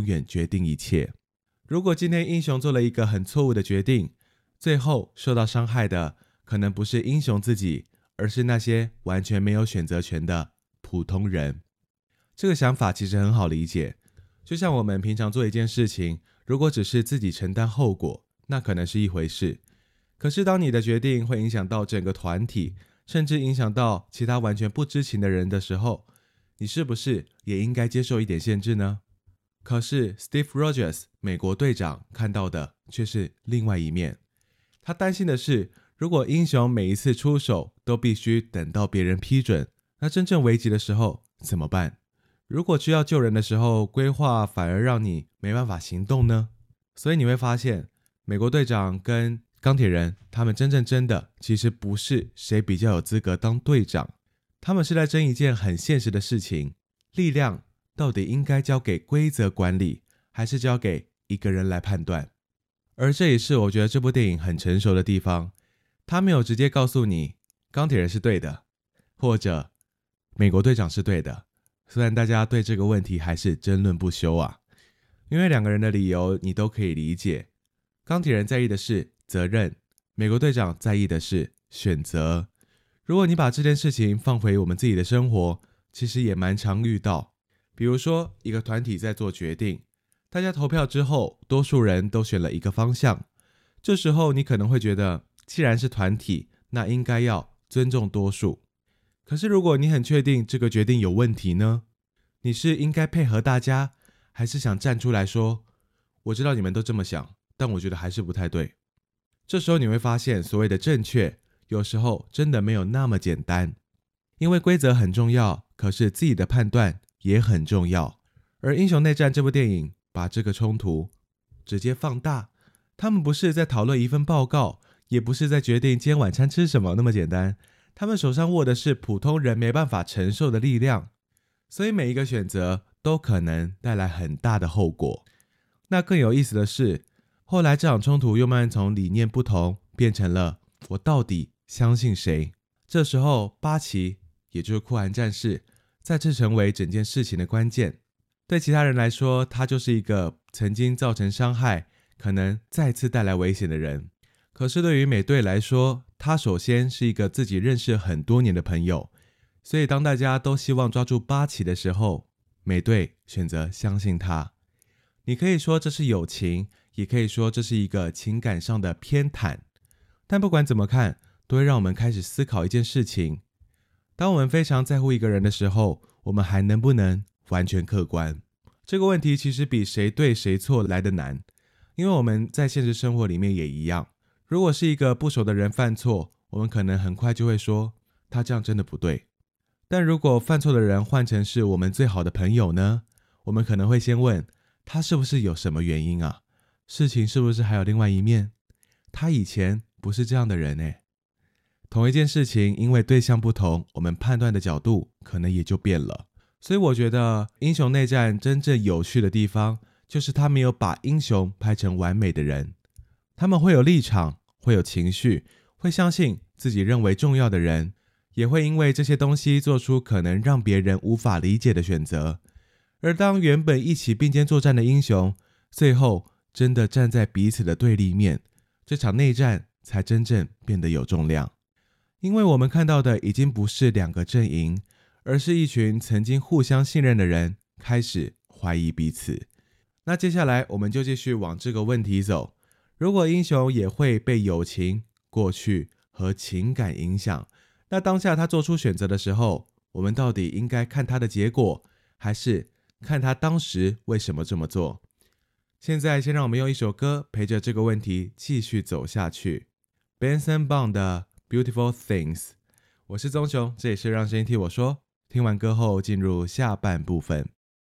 远决定一切。如果今天英雄做了一个很错误的决定，最后受到伤害的可能不是英雄自己，而是那些完全没有选择权的普通人。这个想法其实很好理解，就像我们平常做一件事情，如果只是自己承担后果，那可能是一回事。可是当你的决定会影响到整个团体，甚至影响到其他完全不知情的人的时候，你是不是也应该接受一点限制呢？可是 Steve Rogers 美国队长看到的却是另外一面。他担心的是，如果英雄每一次出手都必须等到别人批准，那真正危急的时候怎么办？如果需要救人的时候，规划反而让你没办法行动呢？所以你会发现，美国队长跟钢铁人他们真的其实不是谁比较有资格当队长，他们是在争一件很现实的事情，力量到底应该交给规则管理，还是交给一个人来判断。而这也是我觉得这部电影很成熟的地方，他没有直接告诉你钢铁人是对的，或者美国队长是对的，虽然大家对这个问题还是争论不休啊，因为两个人的理由你都可以理解。钢铁人在意的是责任，美国队长在意的是选择。如果你把这件事情放回我们自己的生活，其实也蛮常遇到。比如说一个团体在做决定，大家投票之后，多数人都选了一个方向，这时候你可能会觉得，既然是团体，那应该要尊重多数。可是如果你很确定这个决定有问题呢？你是应该配合大家，还是想站出来说，我知道你们都这么想，但我觉得还是不太对。这时候你会发现，所谓的正确，有时候真的没有那么简单。因为规则很重要，可是自己的判断也很重要。而《英雄内战》这部电影把这个冲突直接放大，他们不是在讨论一份报告，也不是在决定今天晚餐吃什么那么简单，他们手上握的是普通人没办法承受的力量，所以每一个选择都可能带来很大的后果。那更有意思的是，后来这场冲突又慢慢从理念不同变成了我到底相信谁。这时候巴奇，也就是酷寒战士，再次成为整件事情的关键。对其他人来说，他就是一个曾经造成伤害，可能再次带来危险的人。可是对于美队来说，他首先是一个自己认识很多年的朋友，所以当大家都希望抓住巴奇的时候，美队选择相信他。你可以说这是友情，也可以说这是一个情感上的偏袒，但不管怎么看，都会让我们开始思考一件事情。当我们非常在乎一个人的时候，我们还能不能完全客观？这个问题其实比谁对谁错来得难，因为我们在现实生活里面也一样。如果是一个不熟的人犯错，我们可能很快就会说，他这样真的不对。但如果犯错的人换成是我们最好的朋友呢？我们可能会先问，他是不是有什么原因啊？事情是不是还有另外一面？他以前不是这样的人耶。同一件事情，因为对象不同，我们判断的角度可能也就变了。所以我觉得英雄内战真正有趣的地方，就是他没有把英雄拍成完美的人。他们会有立场，会有情绪，会相信自己认为重要的人，也会因为这些东西做出可能让别人无法理解的选择。而当原本一起并肩作战的英雄，最后真的站在彼此的对立面，这场内战才真正变得有重量。因为我们看到的已经不是两个阵营，而是一群曾经互相信任的人开始怀疑彼此。那接下来我们就继续往这个问题走，如果英雄也会被友情、过去和情感影响，那当下他做出选择的时候，我们到底应该看他的结果，还是看他当时为什么这么做？现在先让我们用一首歌陪着这个问题继续走下去， Benson Bound 的 Beautiful Things。 我是宗雄，这也是让声音替我说。听完歌后进入下半部分。